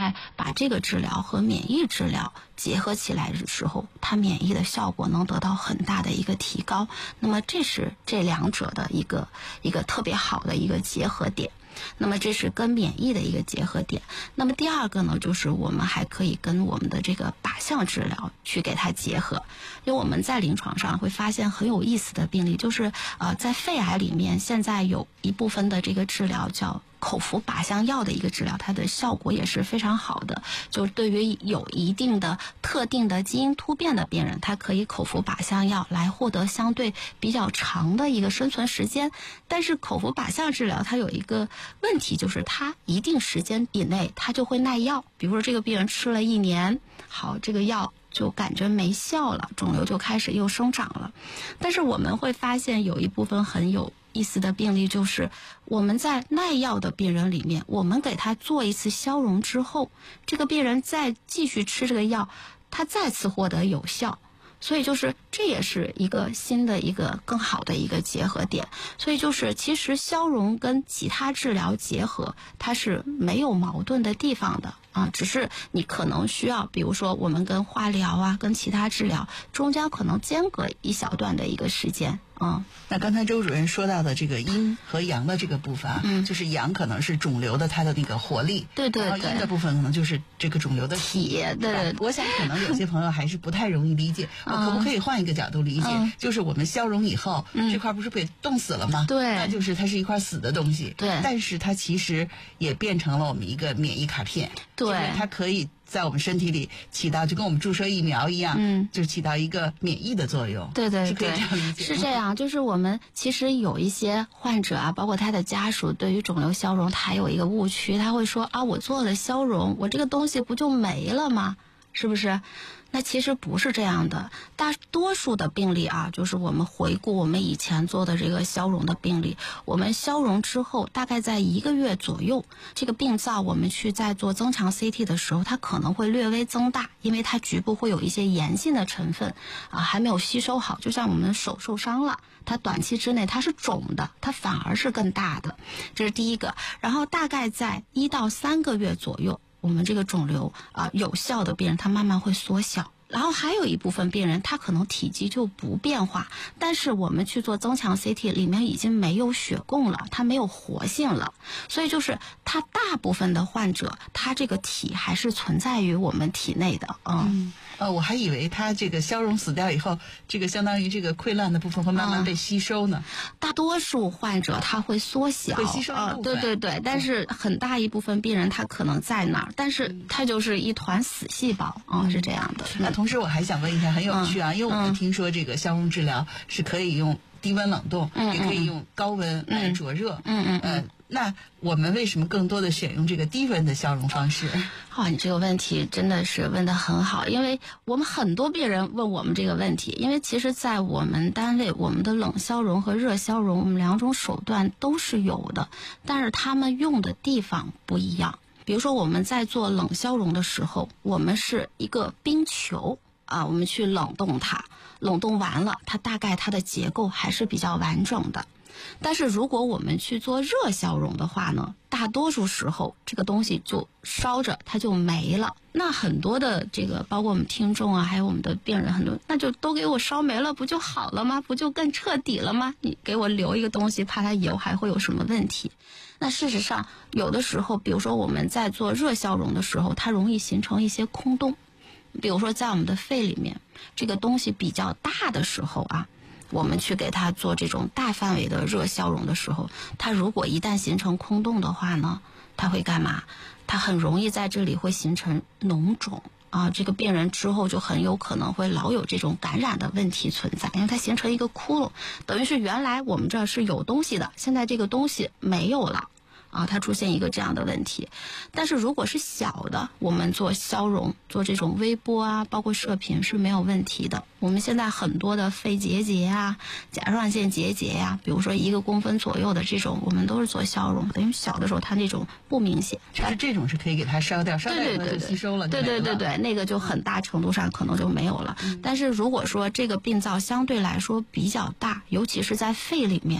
在把这个治疗和免疫治疗结合起来的时候，它免疫的效果能得到很大的一个提高。那么这是这两者的一个特别好的一个结合点。那么这是跟免疫的一个结合点。那么第二个呢，就是我们还可以跟我们的这个靶向治疗去给它结合。因为我们在临床上会发现很有意思的病例，就是在肺癌里面现在有一部分的这个治疗叫口服靶向药的一个治疗，它的效果也是非常好的。就是对于有一定的特定的基因突变的病人，他可以口服靶向药来获得相对比较长的一个生存时间。但是口服靶向治疗它有一个问题，就是它一定时间以内它就会耐药。比如说这个病人吃了1年，好，这个药就感觉没效了，肿瘤就开始又生长了。但是我们会发现有一部分很有意思的病例，就是我们在耐药的病人里面，我们给他做一次消融之后，这个病人再继续吃这个药，他再次获得有效。所以就是这也是一个新的一个更好的一个结合点。所以就是其实消融跟其他治疗结合，它是没有矛盾的地方的啊，只是你可能需要，比如说我们跟化疗啊，跟其他治疗中间可能间隔一小段的一个时间。 那刚才周主任说到的这个阴和阳的这个部分啊，就是阳可能是肿瘤的它的那个活力， 对对对， 然后阴的部分可能就是这个肿瘤的体，对。 我想可能有些朋友还是不太容易理解，我可不可以换一个角度理解？就是我们消融以后，这块不是被冻死了吗？ 对， 那就是它是一块死的东西， 对。 但是它其实也变成了我们一个免疫卡片， 对， 它可以在我们身体里起到就跟我们注射疫苗一样，就起到一个免疫的作用。 对对对， 是可以这样理解。 是这样，就是我们其实有一些患者啊，包括他的家属，对于肿瘤消融，他有一个误区，他会说啊，我做了消融，我这个东西不就没了吗？是不是？那其实不是这样的，大多数的病例啊，就是我们回顾我们以前做的这个消融的病例，我们消融之后，大概在1个月左右，这个病灶我们去在做增强 CT 的时候，它可能会略微增大，因为它局部会有一些炎性的成分啊，还没有吸收好，就像我们手受伤了，它短期之内它是肿的，它反而是更大的，这是第一个。然后大概在1到3个月左右，我们这个肿瘤有效的病人，它慢慢会缩小。然后还有一部分病人，他可能体积就不变化，但是我们去做增强 CT 里面已经没有血供了，它没有活性了，所以就是它大部分的患者，它这个体还是存在于我们体内的。 我还以为它这个消融死掉以后，这个相当于这个溃烂的部分会慢慢被吸收呢。 大多数患者他会缩小， 会吸收一部分， 对对对，但是很大一部分病人他可能在那儿，但是他就是一团死细胞是这样的。 那同时我还想问一下，很有趣啊，因为我们听说这个消融治疗是可以用低温冷冻，也可以用高温来灼热。那我们为什么更多的选用这个低温的消融方式？ 你这个问题真的是问得很好，因为我们很多病人问我们这个问题，因为其实在我们单位，我们的冷消融和热消融，我们2种手段都是有的，但是他们用的地方不一样。比如说我们在做冷消融的时候，我们是一个冰球我们去冷冻它，冷冻完了，它大概它的结构还是比较完整的。但是如果我们去做热消融的话呢，大多数时候这个东西就烧着它就没了。那很多的这个包括我们听众啊，还有我们的病人很多，那就都给我烧没了，不就好了吗？不就更彻底了吗？你给我留一个东西，怕它以后还会有什么问题。那事实上有的时候，比如说我们在做热消融的时候，它容易形成一些空洞。比如说在我们的肺里面，这个东西比较大的时候我们去给它做这种大范围的热消融的时候，它如果一旦形成空洞的话呢，它会干嘛？它很容易在这里会形成脓肿这个病人之后就很有可能会老有这种感染的问题存在，因为它形成一个窟窿，等于是原来我们这儿是有东西的，现在这个东西没有了它出现一个这样的问题。但是如果是小的，我们做消融，做这种微波包括射频是没有问题的。我们现在很多的肺结节甲状腺结节比如说1个公分左右的这种，我们都是做消融，等于小的时候它那种不明显， 就是这种是可以给它烧掉，烧掉以后就吸收了， 对，那个就很大程度上可能就没有了。但是如果说这个病灶相对来说比较大，尤其是在肺里面，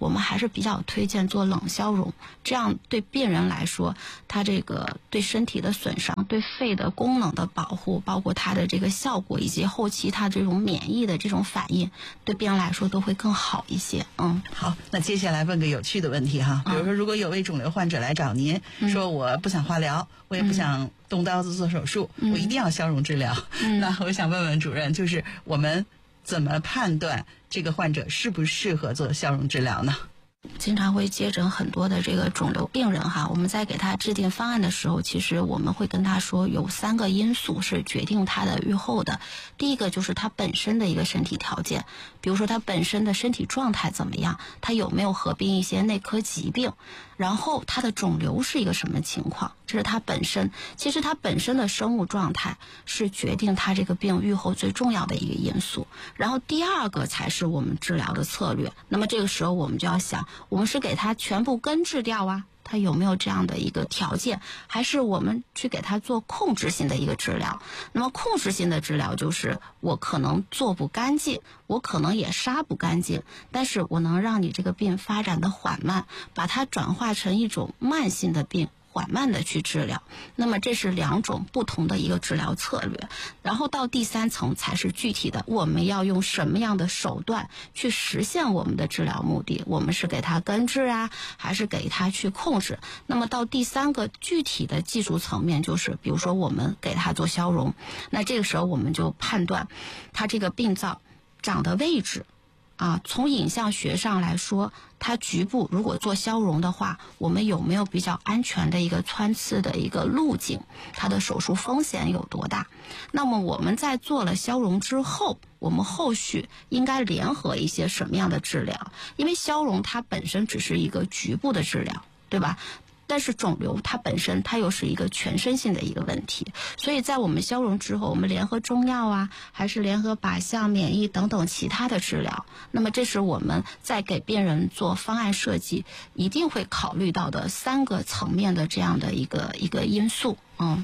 我们还是比较推荐做冷消融，这样对病人来说，他这个对身体的损伤、对肺的功能的保护，包括它的这个效果以及后期它这种免疫的这种反应，对病人来说都会更好一些。 好，那接下来问个有趣的问题哈，比如说如果有位肿瘤患者来找您，说我不想化疗，我也不想动刀子做手术，我一定要消融治疗，那我想问问主任，就是我们怎么判断这个患者适不适合做消融治疗呢？ 经常会接诊很多的这个肿瘤病人哈，我们在给他制定方案的时候，其实我们会跟他说有3个因素是决定他的预后的。第一个就是他本身的一个身体条件，比如说他本身的身体状态怎么样，他有没有合并一些内科疾病，然后他的肿瘤是一个什么情况，这是他本身。其实他本身的生物状态是决定他这个病预后最重要的一个因素。然后第2个才是我们治疗的策略。那么这个时候我们就要想，我们是给他全部根治掉啊，他有没有这样的一个条件，还是我们去给他做控制性的一个治疗。那么控制性的治疗就是我可能做不干净，我可能也杀不干净，但是我能让你这个病发展的缓慢，把它转化成一种慢性的病，缓慢的去治疗。那么这是2种不同的一个治疗策略。然后到第3层才是具体的，我们要用什么样的手段去实现我们的治疗目的，我们是给他根治啊，还是给他去控制。那么到第3个具体的技术层面，就是比如说我们给他做消融，那这个时候我们就判断他这个病灶长的位置啊，从影像学上来说，它局部如果做消融的话，我们有没有比较安全的一个穿刺的一个路径，它的手术风险有多大。那么我们在做了消融之后，我们后续应该联合一些什么样的治疗，因为消融它本身只是一个局部的治疗，对吧？但是肿瘤它本身它又是一个全身性的一个问题，所以在我们消融之后，我们联合中药啊，还是联合靶向、免疫等等其他的治疗，那么这是我们在给病人做方案设计一定会考虑到的3个层面的这样的一个因素。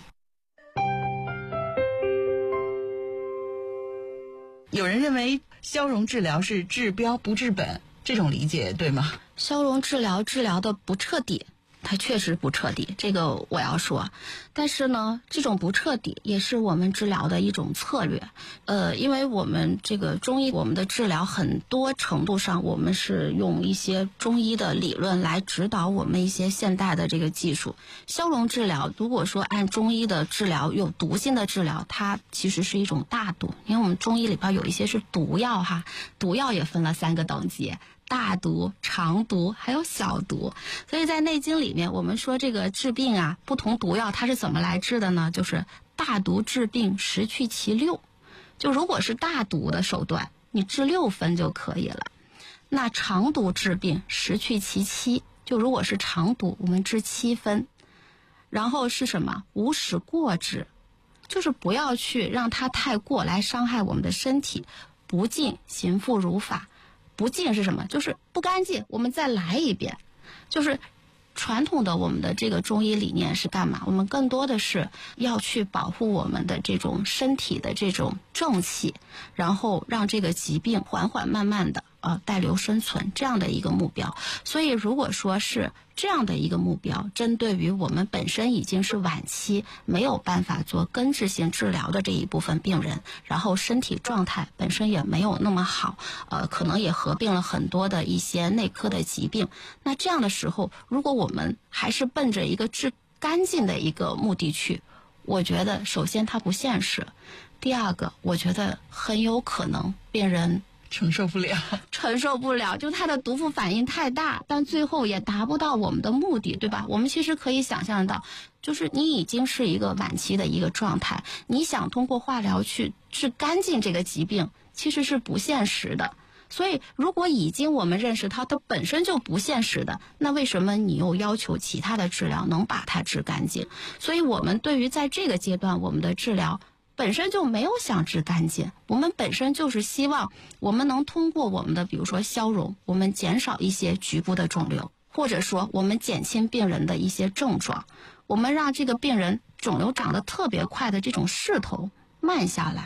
有人认为消融治疗是治标不治本，这种理解对吗？ 消融治疗的不彻底，它确实不彻底，这个我要说。但是呢，这种不彻底也是我们治疗的一种策略。因为我们这个中医，我们的治疗很多程度上，我们是用一些中医的理论来指导我们一些现代的这个技术。消融治疗，如果说按中医的治疗有毒性的治疗，它其实是一种大毒，因为我们中医里边有一些是毒药哈，毒药也分了3个等级。大毒、长毒还有小毒，所以在内经里面我们说这个治病啊，不同毒药它是怎么来治的呢？就是大毒治病10去其6，就如果是大毒的手段，你治6分就可以了。那长毒治病10去其7，就如果是长毒，我们治7分。然后是什么？无使过之，就是不要去让它太过来伤害我们的身体。不净行复如法。不净是什么？就是不干净，我们再来一遍。就是传统的我们的这个中医理念是干嘛？我们更多的是要去保护我们的这种身体的这种正气，然后让这个疾病缓缓慢慢的带留生存，这样的一个目标。所以如果说是这样的一个目标，针对于我们本身已经是晚期没有办法做根治性治疗的这一部分病人，然后身体状态本身也没有那么好，可能也合并了很多的一些内科的疾病，那这样的时候，如果我们还是奔着一个治干净的一个目的去，我觉得首先它不现实，第2个我觉得很有可能病人承受不了， 就它的毒副反应太大，但最后也达不到我们的目的，对吧？我们其实可以想象到，就是你已经是一个晚期的一个状态，你想通过化疗去治干净这个疾病，其实是不现实的。所以如果已经我们认识它本身就不现实的，那为什么你又要求其他的治疗能把它治干净？所以我们对于在这个阶段我们的治疗本身就没有想治干净，我们本身就是希望我们能通过我们的比如说消融，我们减少一些局部的肿瘤，或者说我们减轻病人的一些症状，我们让这个病人肿瘤长得特别快的这种势头慢下来，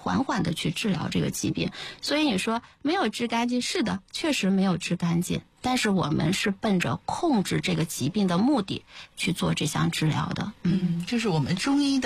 缓缓的去治疗这个疾病。所以你说没有治干净，是的，确实没有治干净，但是我们是奔着控制这个疾病的目的去做这项治疗的。 这是我们中医的